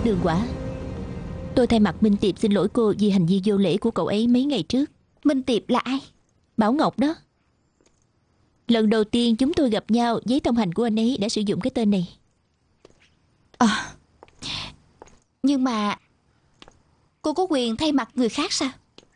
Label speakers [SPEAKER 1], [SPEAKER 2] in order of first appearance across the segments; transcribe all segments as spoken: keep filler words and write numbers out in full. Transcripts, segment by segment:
[SPEAKER 1] Đường Quả, tôi thay mặt Minh Tiệp xin lỗi cô vì hành vi vô lễ của cậu ấy mấy ngày trước.
[SPEAKER 2] Minh Tiệp là ai?
[SPEAKER 1] Bảo Ngọc đó. Lần đầu tiên chúng tôi gặp nhau, giấy thông hành của anh ấy đã sử dụng cái tên này.
[SPEAKER 2] À, nhưng mà cô có quyền thay mặt người khác sao?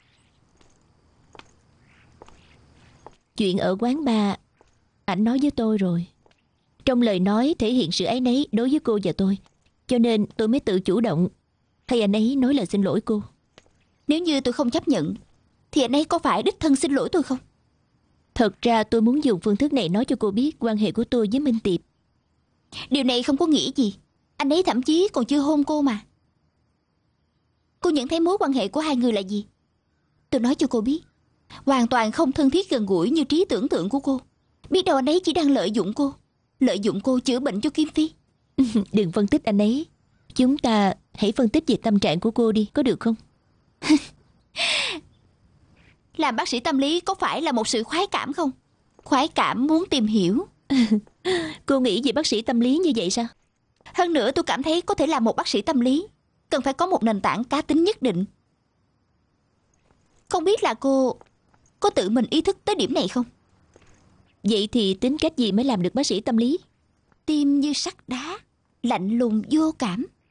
[SPEAKER 1] Chuyện ở quán bar ảnh nói với tôi rồi. Trong lời nói thể hiện sự áy náy đối với cô và tôi, cho nên tôi mới tự chủ động thay anh ấy nói lời xin lỗi cô.
[SPEAKER 2] Nếu như tôi không chấp nhận thì anh ấy có phải đích thân xin lỗi tôi không?
[SPEAKER 1] Thật ra tôi muốn dùng phương thức này nói cho cô biết quan hệ của tôi với Minh Tiệp.
[SPEAKER 2] Điều này không có nghĩa gì. Anh ấy thậm chí còn chưa hôn cô mà. Cô nhận thấy mối quan hệ của hai người là gì? Tôi nói cho cô biết, hoàn toàn không thân thiết gần gũi như trí tưởng tượng của cô. Biết đâu anh ấy chỉ đang lợi dụng cô, lợi dụng cô chữa bệnh cho Kim Phi.
[SPEAKER 1] Đừng phân tích anh ấy. Chúng ta hãy phân tích về tâm trạng của cô đi, có được không?
[SPEAKER 2] Làm bác sĩ tâm lý có phải là một sự khoái cảm không? Khoái cảm muốn tìm hiểu.
[SPEAKER 1] Cô nghĩ về bác sĩ tâm lý như vậy sao?
[SPEAKER 2] Hơn nữa tôi cảm thấy có thể làm một bác sĩ tâm lý cần phải có một nền tảng cá tính nhất định. Không biết là cô có tự mình ý thức tới điểm này không?
[SPEAKER 1] Vậy thì tính cách gì mới làm được bác sĩ tâm lý?
[SPEAKER 2] Tim như sắt đá, lạnh lùng vô cảm.